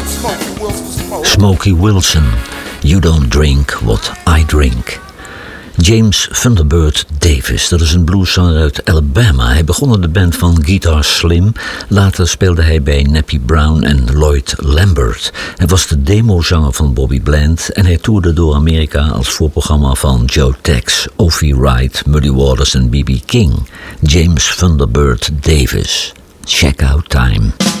Smokey Wilson, You Don't Drink What I Drink. James Thunderbird Davis, dat is een blueszanger uit Alabama. Hij begon in de band van Guitar Slim. Later speelde hij bij Nappy Brown en Lloyd Lambert. Hij was de demozanger van Bobby Bland en hij toerde door Amerika als voorprogramma van Joe Tex, Ophie Wright, Muddy Waters en B.B. King. James Thunderbird Davis. Check out time.